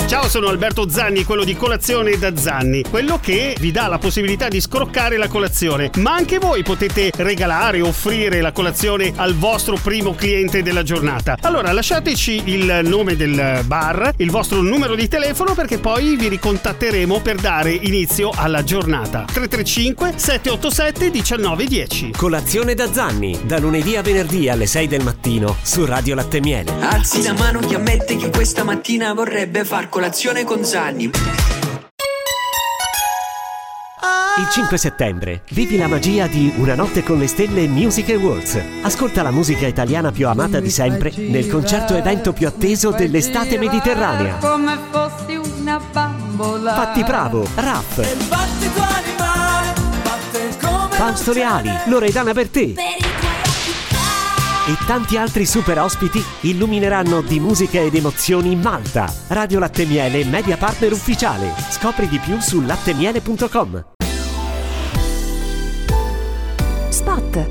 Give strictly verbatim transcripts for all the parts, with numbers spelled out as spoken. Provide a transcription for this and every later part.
Ciao, sono Alberto Zanni, quello di Colazione da Zanni, quello che vi dà la possibilità di scroccare la colazione, ma anche voi potete regalare, offrire la colazione al vostro primo cliente della giornata. Allora lasciateci il nome del bar, il vostro numero di telefono, perché poi vi ricontatteremo per dare inizio alla giornata. tre tre cinque sette otto sette uno nove uno zero. Colazione da Zanni, da lunedì a venerdì alle sei del mattino su Radio Latte Miele. Alzi la mano chi ammette che questa mattina vorrebbe far colazione con Zanni. Il cinque settembre vivi la magia di Una notte con le stelle Music Awards. Ascolta la musica italiana più amata di sempre nel concerto evento più atteso dell'estate mediterranea. Come fossi una bambola. Fatti Bravo, Raff, Fausto Leali, Loredana Bertè e tanti altri super ospiti illumineranno di musica ed emozioni Malta. Radio Latte Miele, media partner ufficiale. Scopri di più su lattemiele punto com. Spot.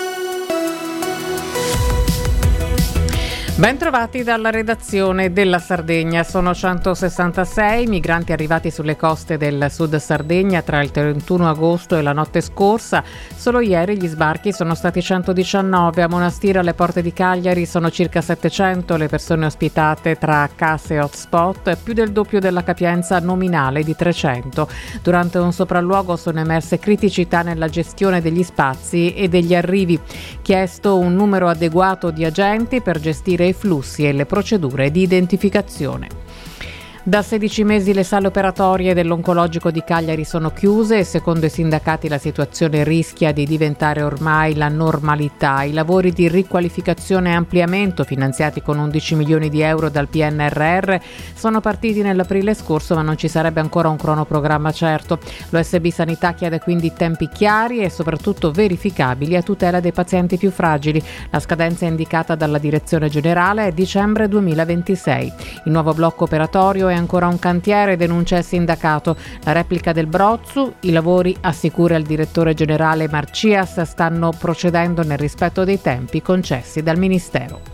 Ben trovati dalla redazione della Sardegna. Sono centosessantasei migranti arrivati sulle coste del sud Sardegna tra il trentuno agosto e la notte scorsa. Solo ieri gli sbarchi sono stati centodiciannove. A Monastiro, alle porte di Cagliari, sono circa settecento le persone ospitate tra case e hotspot, più del doppio della capienza nominale di trecento. Durante un sopralluogo sono emerse criticità nella gestione degli spazi e degli arrivi. Chiesto un numero adeguato di agenti per gestire i flussi e le procedure di identificazione. Da sedici mesi le sale operatorie dell'oncologico di Cagliari sono chiuse e secondo i sindacati la situazione rischia di diventare ormai la normalità. I lavori di riqualificazione e ampliamento, finanziati con undici milioni di euro dal P N R R, sono partiti nell'aprile scorso, ma non ci sarebbe ancora un cronoprogramma certo. L'O S B Sanità chiede quindi tempi chiari e soprattutto verificabili a tutela dei pazienti più fragili. La scadenza indicata dalla direzione generale è dicembre duemilaventisei. Il nuovo blocco operatorio è ancora un cantiere, denuncia il sindacato. La replica del Brozzu, i lavori, assicura il direttore generale Marcias, stanno procedendo nel rispetto dei tempi concessi dal Ministero.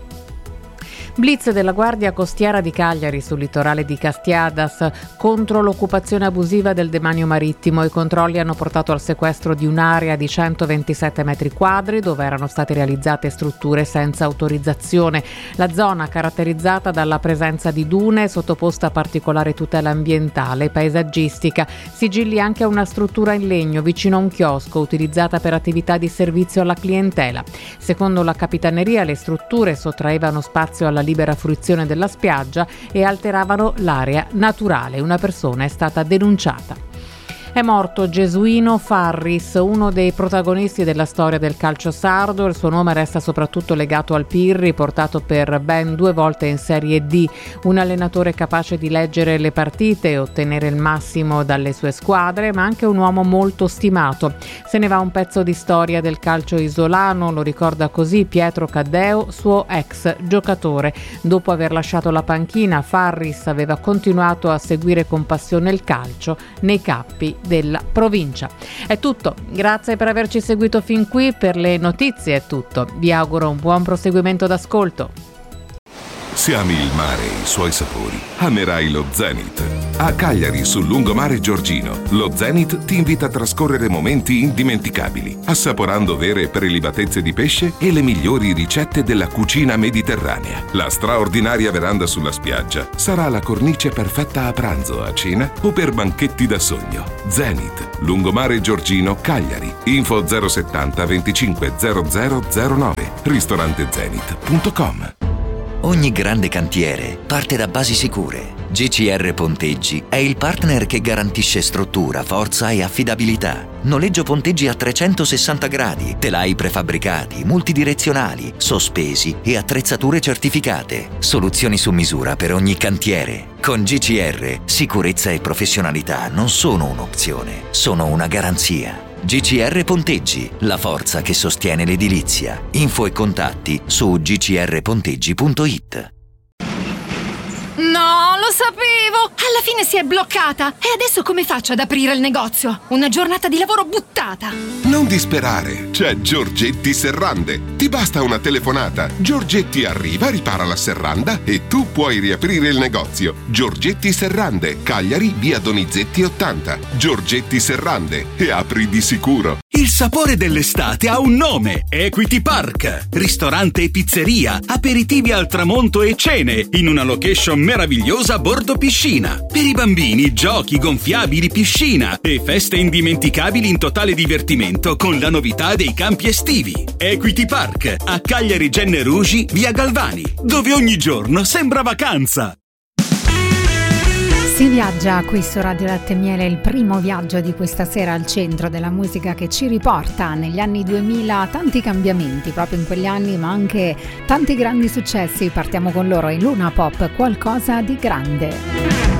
Blitz della Guardia Costiera di Cagliari sul litorale di Castiadas contro l'occupazione abusiva del demanio marittimo. I controlli hanno portato al sequestro di un'area di centoventisette metri quadri dove erano state realizzate strutture senza autorizzazione. La zona, caratterizzata dalla presenza di dune, sottoposta a particolare tutela ambientale e paesaggistica. Sigilli anche a una struttura in legno vicino a un chiosco utilizzata per attività di servizio alla clientela. Secondo la Capitaneria, le strutture sottraevano spazio alla libera fruizione della spiaggia e alteravano l'area naturale. Una persona è stata denunciata. È morto Gesuino Farris, uno dei protagonisti della storia del calcio sardo. Il suo nome resta soprattutto legato al Pirri, portato per ben due volte in Serie D. Un allenatore capace di leggere le partite e ottenere il massimo dalle sue squadre, ma anche un uomo molto stimato. Se ne va un pezzo di storia del calcio isolano, lo ricorda così Pietro Caddeo, suo ex giocatore. Dopo aver lasciato la panchina, Farris aveva continuato a seguire con passione il calcio nei campi della provincia. È tutto, grazie per averci seguito fin qui. Per le notizie è tutto, vi auguro un buon proseguimento d'ascolto. Se ami il mare e i suoi sapori, amerai lo Zenith. A Cagliari, sul lungomare Giorgino, lo Zenith ti invita a trascorrere momenti indimenticabili, assaporando vere prelibatezze di pesce e le migliori ricette della cucina mediterranea. La straordinaria veranda sulla spiaggia sarà la cornice perfetta a pranzo, a cena o per banchetti da sogno. Zenith, lungomare Giorgino, Cagliari. Info zero settanta venticinque zero zero zero nove. ristorante zenith punto com. Ogni grande cantiere parte da basi sicure. G C R Ponteggi è il partner che garantisce struttura, forza e affidabilità. Noleggio ponteggi a trecentosessanta gradi, telai prefabbricati, multidirezionali, sospesi e attrezzature certificate. Soluzioni su misura per ogni cantiere. Con G C R, sicurezza e professionalità non sono un'opzione, sono una garanzia. G C R Ponteggi, la forza che sostiene l'edilizia. Info e contatti su g c r ponteggi punto i t. No, lo lo sapevo! Alla fine si è bloccata. E adesso come faccio ad aprire il negozio? Una giornata di lavoro buttata. Non disperare, c'è Giorgetti Serrande. Ti basta una telefonata. Giorgetti arriva, ripara la serranda e tu puoi riaprire il negozio. Giorgetti Serrande, Cagliari, via Donizetti ottanta. Giorgetti Serrande, e apri di sicuro. Il sapore dell'estate ha un nome: Equity Park. Ristorante e pizzeria, aperitivi al tramonto e cene in una location meravigliosa a bordo piscina. Per i bambini, giochi, gonfiabili, piscina e feste indimenticabili in totale divertimento con la novità dei campi estivi. Equity Park a Cagliari Genne Rugi, via Galvani, dove ogni giorno sembra vacanza. Si viaggia qui su Radio Latte e Miele, il primo viaggio di questa sera al centro della musica che ci riporta negli anni duemila, tanti cambiamenti proprio in quegli anni, ma anche tanti grandi successi. Partiamo con loro in Luna Pop, Qualcosa di grande.